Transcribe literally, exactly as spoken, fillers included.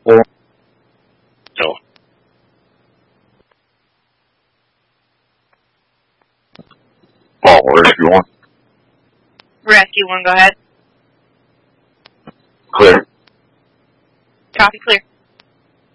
Four. No. Ball, rescue one. Rescue one, go ahead. Clear. Copy, clear.